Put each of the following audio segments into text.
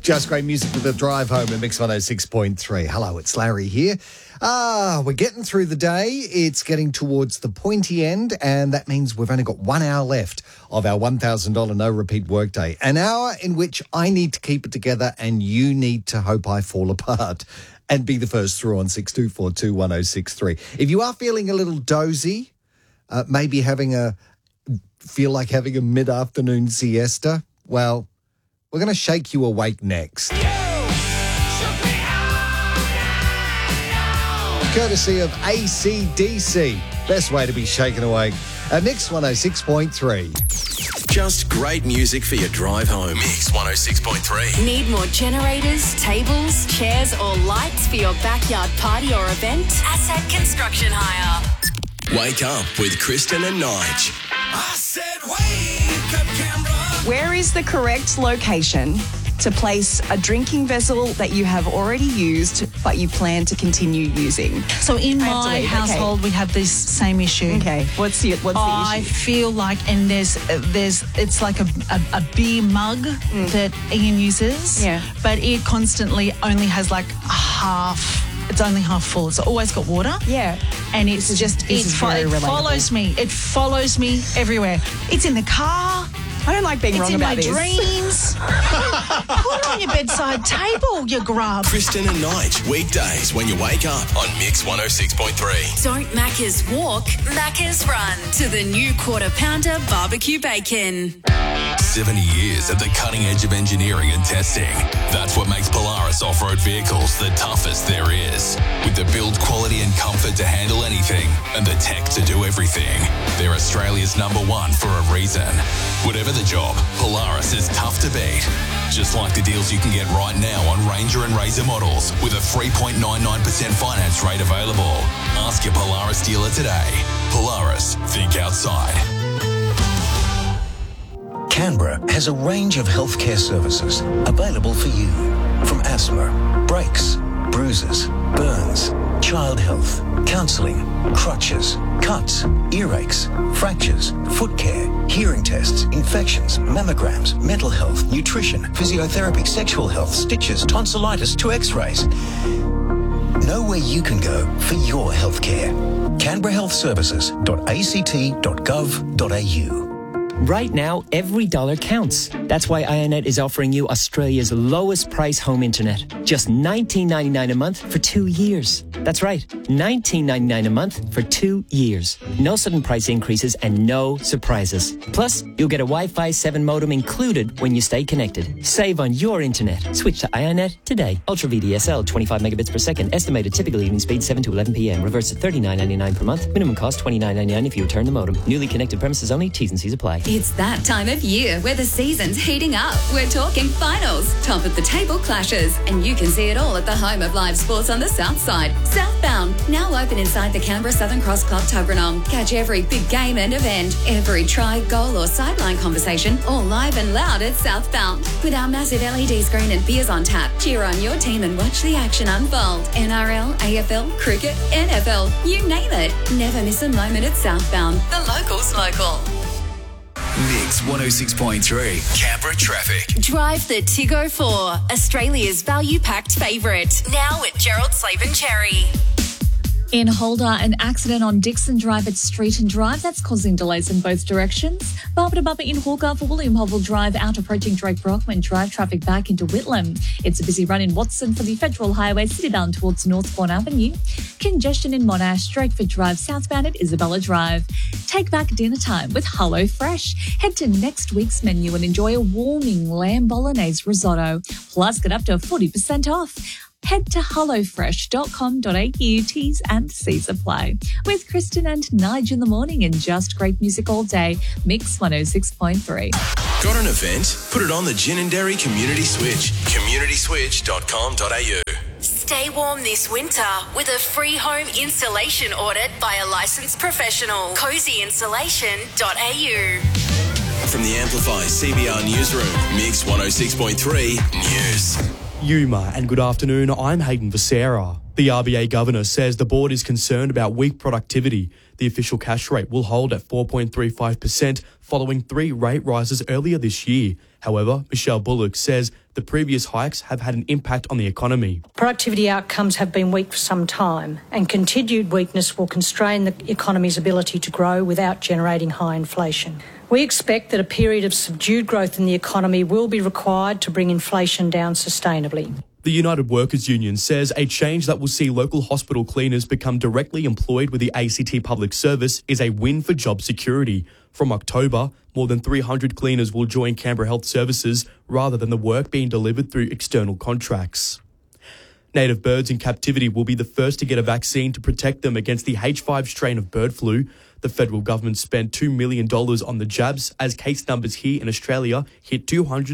Just great music for the drive home at Mix 106.3. Hello, it's Larry here. We're getting through the day. It's getting towards the pointy end, and that means we've only got 1 hour left of our $1,000 no-repeat workday. An hour in which I need to keep it together and you need to hope I fall apart and be the first through on 62421063. If you are feeling a little dozy, maybe feel like having a mid-afternoon siesta, well, we're going to shake you awake next. Courtesy of AC/DC. Best way to be shaken awake. Mix 106.3. Just great music for your drive home. Mix 106.3. Need more generators, tables, chairs or lights for your backyard party or event? Asset Construction Hire. Wake up with Kristen and Nige. I said wake up, Canberra. Where is the correct location to place a drinking vessel that you have already used but you plan to continue using? So in my household, we have this same issue. Okay, what's the issue? I feel like, and it's like a beer mug that Ian uses, but it constantly only has like half. It's only half full. It's always got water. Yeah. And it follows me. It follows me everywhere. It's in the car. I don't like being wrong about this. It's in my dreams. Put it on your bedside table, you grub. Kristen and Nige, weekdays when you wake up on Mix 106.3. Don't Macca's walk, Macca's run to the new Quarter Pounder barbecue bacon. 70 years at the cutting edge of engineering and testing. That's what makes Polaris off-road vehicles the toughest there is. With the build quality and comfort to handle anything and the tech to do everything. They're Australia's #1 for a reason. Whatever the job, Polaris is tough to beat. Just like the deals you can get right now on Ranger and Razor models with a 3.99% finance rate available. Ask your Polaris dealer today. Polaris, think outside. Canberra has a range of healthcare services available for you. From asthma, brakes, bruises, burns, child health, counselling, crutches, cuts, earaches, fractures, foot care, hearing tests, infections, mammograms, mental health, nutrition, physiotherapy, sexual health, stitches, tonsillitis to x-rays. Know where you can go for your healthcare. CanberraHealthServices.act.gov.au. Right now, every dollar counts. That's why IONET is offering you Australia's lowest price home internet. Just $19.99 a month for 2 years. That's right, $19.99 a month for 2 years. No sudden price increases and no surprises. Plus, you'll get a Wi-Fi 7 modem included when you stay connected. Save on your internet. Switch to IONET today. Ultra VDSL, 25 megabits per second. Estimated typical evening speed 7 to 11 p.m. Reverse at $39.99 per month. Minimum cost $29.99 if you return the modem. Newly connected premises only. T's and C's apply. It's that time of year where the season's heating up. We're talking finals, top of the table clashes, and you can see it all at the home of live sports on the south side. Southbound, now open inside the Canberra Southern Cross Club Tuggeranong. Catch every big game and event, every try, goal or sideline conversation, all live and loud at Southbound. With our massive LED screen and beers on tap, cheer on your team and watch the action unfold. NRL, AFL, cricket, NFL, you name it. Never miss a moment at Southbound. The locals local. Mix 106.3. Canberra traffic. Drive the Tiggo 4, Australia's value-packed favourite. Now at Gerald Slaven Cherry. In Holder, an accident on Dixon Drive at Street and Drive that's causing delays in both directions. Bumper to bumper in Hawker for William Hovell Drive out approaching Drake Brockman. Drive traffic back into Whitlam. It's a busy run in Watson for the Federal Highway citybound towards Northbourne Avenue. Congestion in Monash, Drakeford Drive southbound at Isabella Drive. Take back dinner time with Hello Fresh. Head to next week's menu and enjoy a warming lamb bolognese risotto. Plus, get up to 40% off. Head to hellofresh.com.au. T's and C's apply. With Kristen and Nige in the morning and just great music all day. Mix 106.3. Got an event? Put it on the Gin and Dairy Community Switch. communityswitch.com.au. Stay warm this winter with a free home installation audit by a licensed professional. cozyinsulation.au. From the Amplify CBR Newsroom, Mix 106.3 News. Yuma, and good afternoon. I'm Hayden Becerra. The RBA governor says the board is concerned about weak productivity. The official cash rate will hold at 4.35% following 3 rate rises earlier this year. However, Michelle Bullock says the previous hikes have had an impact on the economy. Productivity outcomes have been weak for some time, and continued weakness will constrain the economy's ability to grow without generating high inflation. We expect that a period of subdued growth in the economy will be required to bring inflation down sustainably. The United Workers Union says a change that will see local hospital cleaners become directly employed with the ACT Public Service is a win for job security. From October, more than 300 cleaners will join Canberra Health Services rather than the work being delivered through external contracts. Native birds in captivity will be the first to get a vaccine to protect them against the H5 strain of bird flu. The federal government spent $2 million on the jabs as case numbers here in Australia hit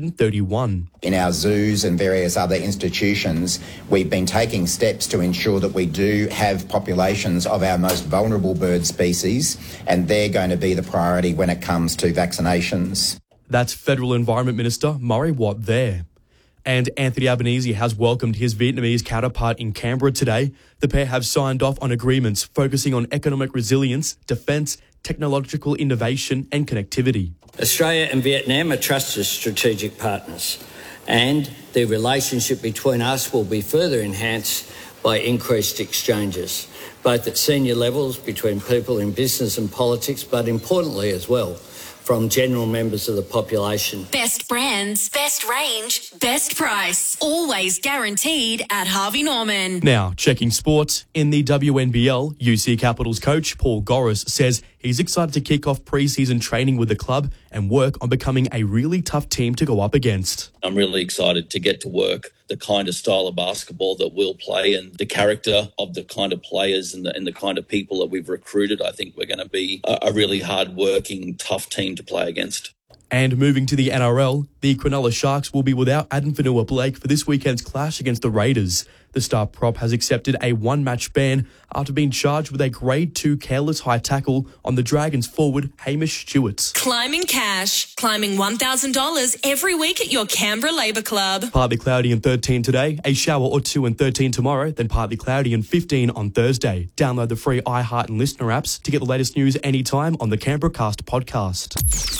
231. In our zoos and various other institutions, we've been taking steps to ensure that we do have populations of our most vulnerable bird species, and they're going to be the priority when it comes to vaccinations. That's Federal Environment Minister Murray Watt there. And Anthony Albanese has welcomed his Vietnamese counterpart in Canberra today. The pair have signed off on agreements focusing on economic resilience, defence, technological innovation and connectivity. Australia and Vietnam are trusted strategic partners, and the relationship between us will be further enhanced by increased exchanges, both at senior levels between people in business and politics, but importantly as well, from general members of the population. Best brands, best range, best price. Always guaranteed at Harvey Norman. Now, checking sports. In the WNBL, UC Capitals coach Paul Goris says he's excited to kick off pre-season training with the club and work on becoming a really tough team to go up against. I'm really excited to get to work the kind of style of basketball that we'll play and the character of the kind of players and the kind of people that we've recruited. I think we're going to be a really hard-working, tough team to play against. And moving to the NRL, the Cronulla Sharks will be without Adam Fanua-Blake for this weekend's clash against the Raiders. The star prop has accepted a 1-match ban after being charged with a Grade 2 careless high tackle on the Dragons forward Hamish Stewart. Climbing cash, climbing $1,000 every week at your Canberra Labour Club. Partly cloudy and 13 today, a shower or 2 and 13 tomorrow, then partly cloudy and 15 on Thursday. Download the free iHeart and Listener apps to get the latest news anytime on the Canberra Cast podcast.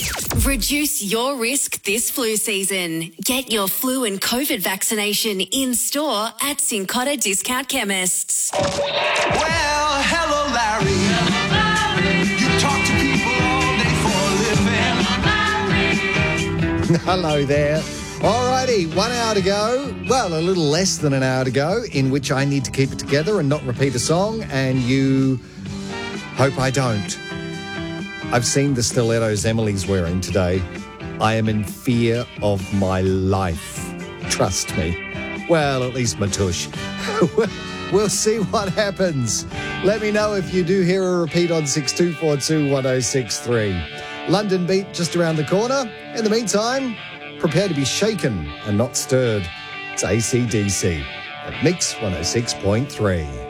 Reduce your risk this flu season. Get your flu and COVID vaccination in store at Cincotta Discount Chemists. Well, hello, Larry. You talk to people all day for a living. Hello there. Alrighty, 1 hour to go. Well, a little less than an hour to go, in which I need to keep it together and not repeat a song, and you hope I don't. I've seen the stilettos Emily's wearing today. I am in fear of my life. Trust me. Well, at least my tush. We'll see what happens. Let me know if you do hear a repeat on 6242 1063. London Beat just around the corner. In the meantime, prepare to be shaken and not stirred. It's AC/DC at Mix 106.3.